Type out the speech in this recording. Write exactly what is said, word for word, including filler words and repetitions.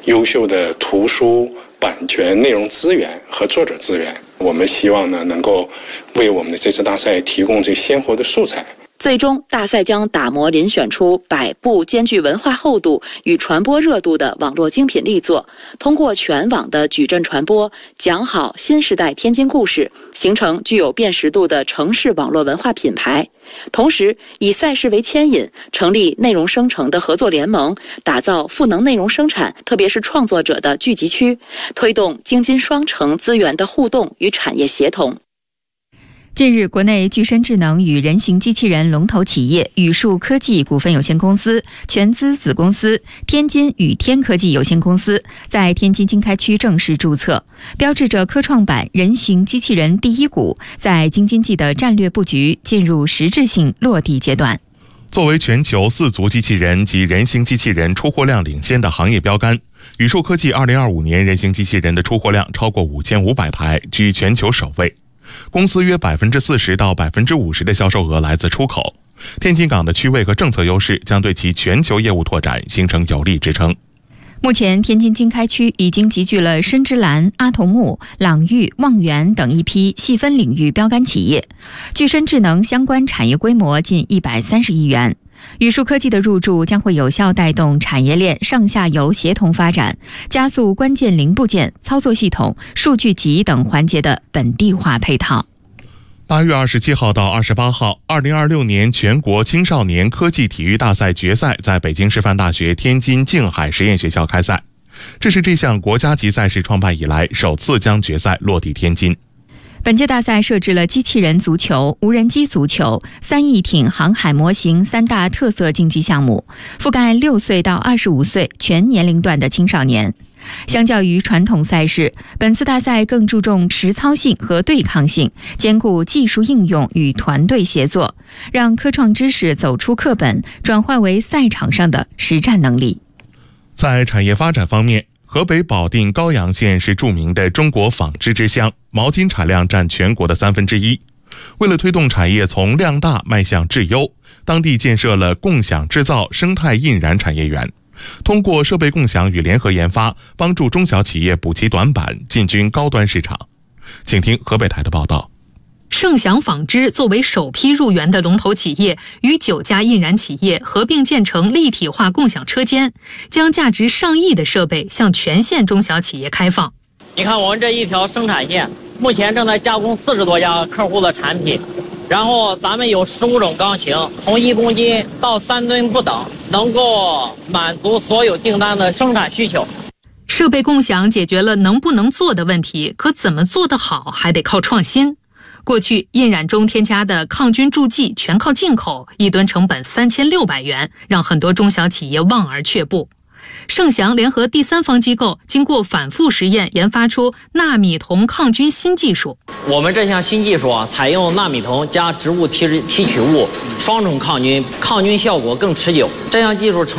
优秀的图书、版权、内容资源和作者资源。我们希望呢，能够为我们的这次大赛提供这鲜活的素材。 最终，大赛将打磨遴选出百部兼具文化厚度与传播热度的网络精品力作，通过全网的矩阵传播，讲好新时代天津故事，形成具有辨识度的城市网络文化品牌。同时，以赛事为牵引，成立内容生成的合作联盟，打造赋能内容生产，特别是创作者的聚集区，推动京津双城资源的互动与产业协同。 近日，国内具身智能与人形机器人龙头企业宇树科技股份有限公司全资子公司天津宇天科技有限公司在天津经开区正式注册，标志着科创板人形机器人第一股在京津冀的战略布局进入实质性落地阶段。 作为全球四足机器人及人形机器人出货量领先的行业标杆，宇树科技二零二五年人形机器人的出货量超过五千五百台，居全球首位。公司约百分之四十到百分之五十的销售额来自出口，天津港的区位和政策优势将对其全球业务拓展形成有力支撑。 目前，天津经开区已经集聚了深之蓝、阿童木、朗域、望源等一批细分领域标杆企业，具身智能相关产业规模近一百三十亿元。宇树科技的入驻将会有效带动产业链上下游协同发展，加速关键零部件、操作系统、数据集等环节的本地化配套。 八月二十七号到二十八号，二零二六年全国青少年科技体育大赛决赛在北京师范大学天津静海实验学校开赛，这是这项国家级赛事创办以来首次将决赛落地天津。 本届大赛设置了机器人足球、无人机足球、三翼艇航海模型三大特色竞技项目，覆盖六岁到二十五岁全年龄段的青少年。相较于传统赛事，本次大赛更注重实操性和对抗性，兼顾技术应用与团队协作，让科创知识走出课本，转化为赛场上的实战能力。 在产业发展方面，河北保定高阳县是著名的中国纺织之乡，毛巾产量占全国的三分之一。为了推动产业从量大迈向质优，当地建设了共享制造生态印染产业园，通过设备共享与联合研发，帮助中小企业补齐短板，进军高端市场。请听河北台的报道。 盛祥纺织作为首批入园的龙头企业，与九家印染企业合并建成立体化共享车间，将价值上亿的设备向全县中小企业开放。 你看我们这一条生产线，目前正在加工四十多家客户的产品，然后咱们有十五种钢型，从一公斤到三吨不等，能够满足所有订单的生产需求。 设备共享解决了能不能做的问题，可怎么做得好还得靠创新。过去印染中添加的抗菌助剂全靠进口，一吨成本三千六百元，让很多中小企业望而却步。盛祥联合第三方机构，经过反复实验，研发出纳米铜抗菌新技术。 我们这项新技术啊，采用纳米铜加植物提提取物双重抗菌，抗菌效果更持久。这项技术成